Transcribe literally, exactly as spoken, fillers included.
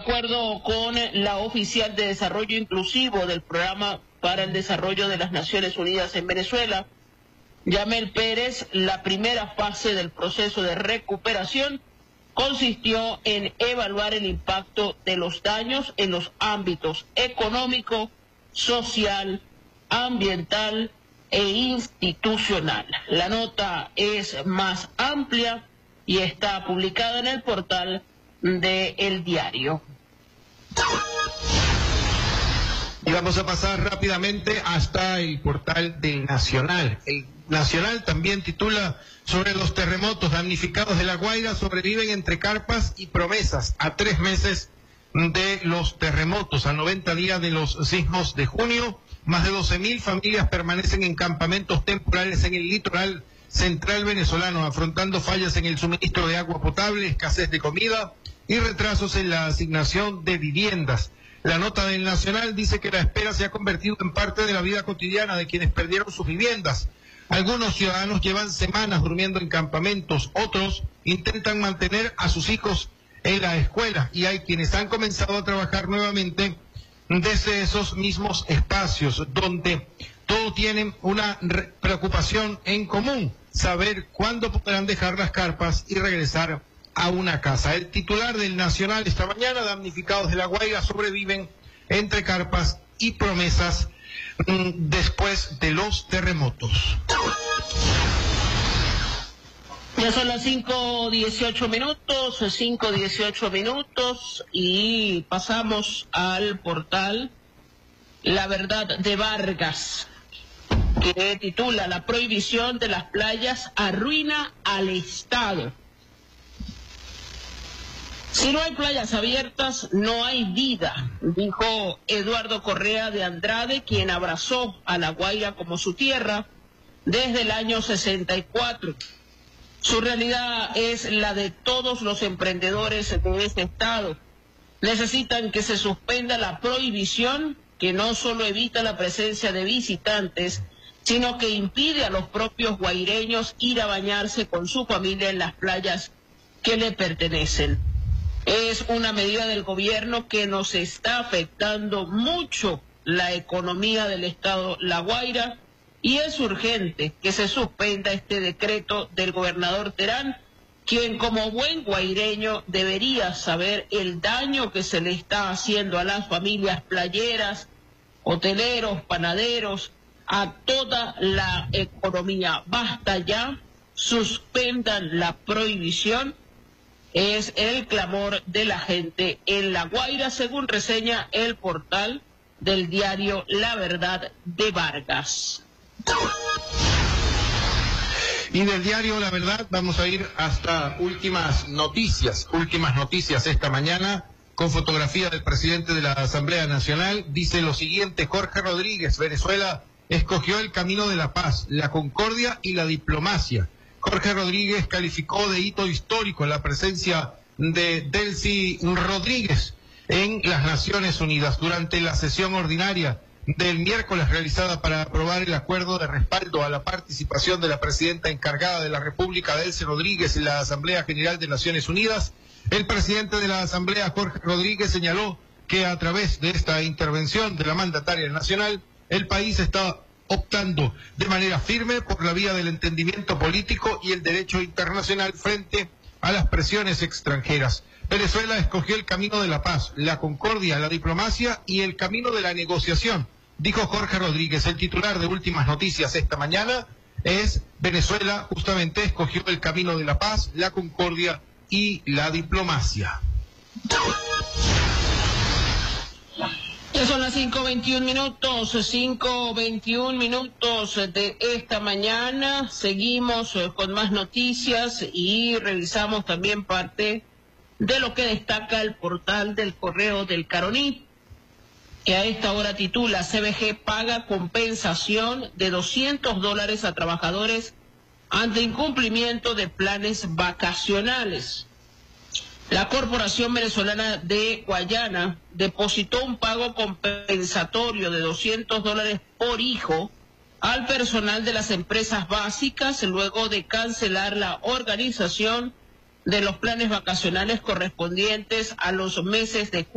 acuerdo con la oficial de Desarrollo Inclusivo del Programa para el Desarrollo de las Naciones Unidas en Venezuela, Yamel Pérez, la primera fase del proceso de recuperación consistió en evaluar el impacto de los daños en los ámbitos económico, social, ambiental e institucional. La nota es más amplia y está publicada en el portal de El Diario. Y vamos a pasar rápidamente hasta el portal del Nacional. El Nacional también titula sobre los terremotos damnificados de La Guaira, sobreviven entre carpas y promesas a tres meses de los terremotos, a noventa días de los sismos de junio. Más de doce mil familias permanecen en campamentos temporales en el litoral central venezolano, afrontando fallas en el suministro de agua potable, escasez de comida y retrasos en la asignación de viviendas. La nota del Nacional dice que la espera se ha convertido en parte de la vida cotidiana de quienes perdieron sus viviendas. Algunos ciudadanos llevan semanas durmiendo en campamentos, otros intentan mantener a sus hijos en la escuela y hay quienes han comenzado a trabajar nuevamente desde esos mismos espacios donde todos tienen una preocupación en común, saber cuándo podrán dejar las carpas y regresar a una casa. El titular del Nacional esta mañana: damnificados de La Guaira sobreviven entre carpas y promesas mmm, después de los terremotos. Ya son las cinco dieciocho minutos, cinco dieciocho minutos y pasamos al portal La Verdad de Vargas, que titula La prohibición de las playas arruina al Estado. Si no hay playas abiertas, no hay vida, dijo Eduardo Correa de Andrade, quien abrazó a La Guaira como su tierra desde el año sesenta y cuatro. Su realidad es la de todos los emprendedores de este estado. Necesitan que se suspenda la prohibición, que no solo evita la presencia de visitantes, sino que impide a los propios guaireños ir a bañarse con su familia en las playas que le pertenecen. Es una medida del gobierno que nos está afectando mucho la economía del estado La Guaira y es urgente que se suspenda este decreto del gobernador Terán, quien como buen guaireño debería saber el daño que se le está haciendo a las familias playeras, hoteleros, panaderos, a toda la economía. Basta ya, suspendan la prohibición. Es el clamor de la gente en La Guaira, según reseña el portal del diario La Verdad de Vargas. Y del diario La Verdad vamos a ir hasta últimas noticias, últimas noticias esta mañana, con fotografía del presidente de la Asamblea Nacional. Dice lo siguiente: Jorge Rodríguez, Venezuela escogió el camino de la paz, la concordia y la diplomacia. Jorge Rodríguez calificó de hito histórico la presencia de Delcy Rodríguez en las Naciones Unidas durante la sesión ordinaria del miércoles realizada para aprobar el acuerdo de respaldo a la participación de la presidenta encargada de la República, Delcy Rodríguez, en la Asamblea General de Naciones Unidas. El presidente de la Asamblea, Jorge Rodríguez, señaló que a través de esta intervención de la mandataria nacional, el país está optando de manera firme por la vía del entendimiento político y el derecho internacional frente a las presiones extranjeras. Venezuela escogió el camino de la paz, la concordia, la diplomacia y el camino de la negociación, dijo Jorge Rodríguez. El titular de Últimas Noticias esta mañana es: Venezuela justamente escogió el camino de la paz, la concordia y la diplomacia. Ya son las cinco veintiún minutos, cinco veintiún minutos de esta mañana. Seguimos con más noticias y revisamos también parte de lo que destaca el portal del Correo del Caroní, que a esta hora titula: C B G paga compensación de doscientos dólares a trabajadores ante incumplimiento de planes vacacionales. La Corporación Venezolana de Guayana depositó un pago compensatorio de doscientos dólares por hijo al personal de las empresas básicas luego de cancelar la organización de los planes vacacionales correspondientes a los meses de